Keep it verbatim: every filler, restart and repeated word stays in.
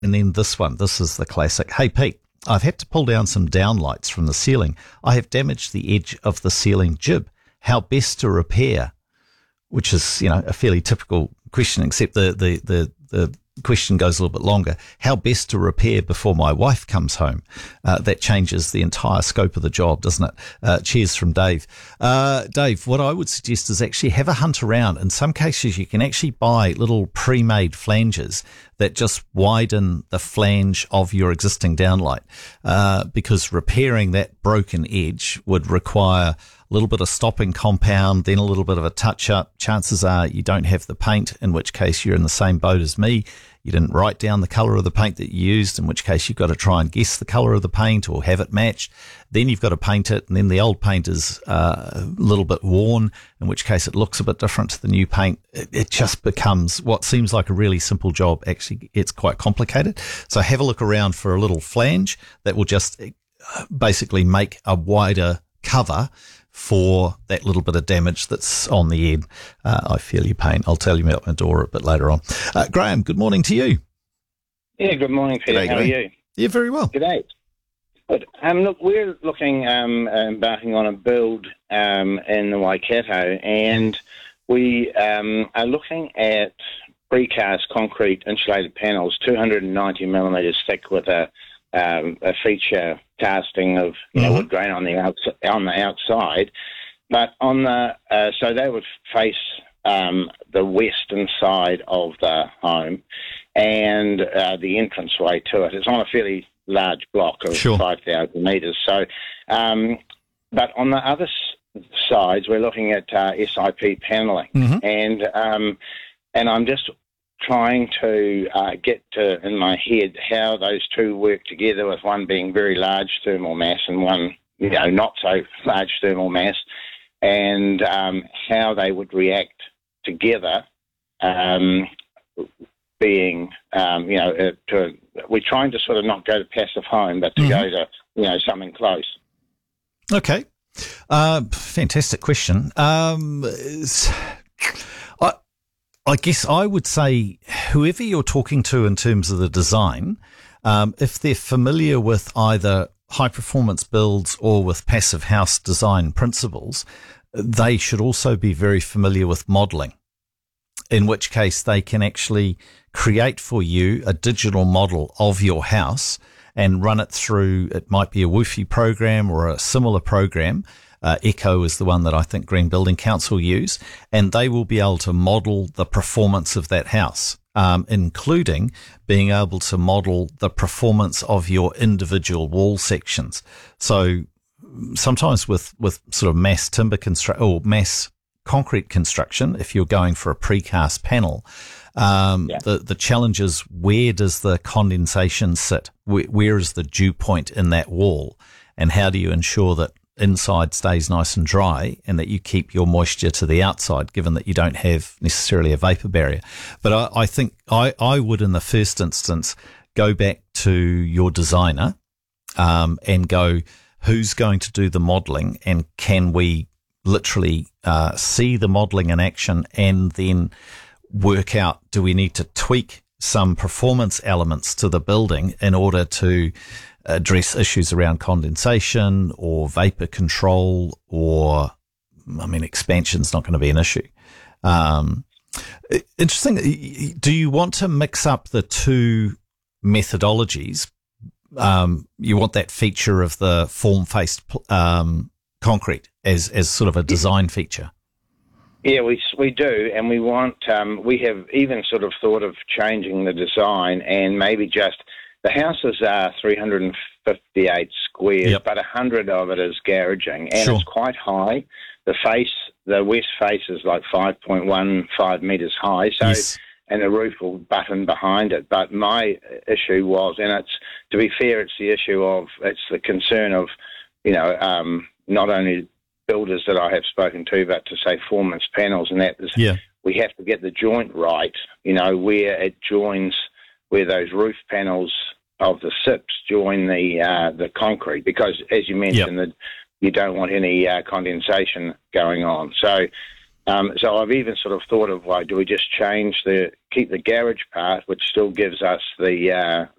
And then this one, this is the classic. Hey, Pete, I've had to pull down some downlights from the ceiling. I have damaged the edge of the ceiling jib. How best to repair? Which is, you know, a fairly typical question, except the, the, the, the question goes a little bit longer. How best to repair before my wife comes home? Uh, that changes the entire scope of the job, doesn't it? Uh, cheers from Dave. Uh, Dave, what I would suggest is actually have a hunt around. In some cases, you can actually buy little pre-made flanges that just widen the flange of your existing downlight, uh, because repairing that broken edge would require a little bit of stopping compound, then a little bit of a touch-up. Chances are you don't have the paint, in which case you're in the same boat as me. You didn't write down the colour of the paint that you used, in which case you've got to try and guess the colour of the paint or have it matched. Then you've got to paint it, and then the old paint is uh, a little bit worn, in which case it looks a bit different to the new paint. It, it just becomes what seems like a really simple job. Actually, it's quite complicated. So have a look around for a little flange that will just basically make a wider cover for that little bit of damage that's on the end. Uh, I feel your pain. I'll tell you about my door a bit later on. Uh, Graham, good morning to you. Yeah, good morning, Peter. G'day, How Graham. are you? Yeah, very well. G'day. Good. Um, look, we're looking, um, embarking on a build um, in the Waikato, and we um, are looking at precast concrete insulated panels, two hundred ninety millimetres thick, with a Um, a feature casting of you know, mm-hmm. wood grain on the outs- on the outside, but on the uh, so they would face um, the western side of the home and uh, the entranceway to it. It's on a fairly large block of Sure. five thousand metres. So, um, but on the other s- sides, we're looking at uh, S I P panelling, Mm-hmm. and um, and I'm just trying to uh, get to in my head how those two work together, with one being very large thermal mass and one, you know, not so large thermal mass, and um, how they would react together. Um, being, um, you know, uh, to, we're trying to sort of not go to passive home, but to Mm-hmm. go to, you know, something close. Okay. Uh, fantastic question. Um, I, I guess I would say whoever you're talking to in terms of the design, um, if they're familiar with either high performance builds or with passive house design principles, they should also be very familiar with modeling, in which case they can actually create for you a digital model of your house and run it through. It might be a Woofy program or a similar program. Uh, Echo is the one that I think Green Building Council use, and they will be able to model the performance of that house, um, including being able to model the performance of your individual wall sections. So sometimes with, with sort of mass timber construct or mass concrete construction, if you're going for a precast panel, um, Yeah. the, the challenge is, where does the condensation sit? Where, where is the dew point in that wall? And how do you ensure that inside stays nice and dry and that you keep your moisture to the outside, given that you don't have necessarily a vapor barrier? But I, I think I, I would, in the first instance, go back to your designer um, and go, who's going to do the modelling, and can we literally uh, see the modelling in action, and then work out, do we need to tweak some performance elements to the building in order to address issues around condensation or vapor control, or, I mean, expansion's not going to be an issue. Um, interesting. Do you want to mix up the two methodologies? Um, you want that feature of the form-faced um, concrete as, as sort of a design feature? Yeah, we we do, and we want. Um, we have even sort of thought of changing the design, and maybe just the houses are three hundred fifty-eight squares, Yep. but one hundred of it is garaging, and Sure. it's quite high. The face, the west face, is like five point one five metres high, so Yes. and the roof will button behind it. But my issue was, and it's, to be fair, it's the issue of, it's the concern of, you know, um, not only builders that I have spoken to, but to say Foreman's panels, and that is, Yeah. we have to get the joint right, you know, where it joins, where those roof panels of the S I Ps join the uh, the concrete, because as you mentioned, that you don't want any uh, condensation going on. So Um, so I've even sort of thought of, why do we just change the, keep the garage part, which still gives us the uh,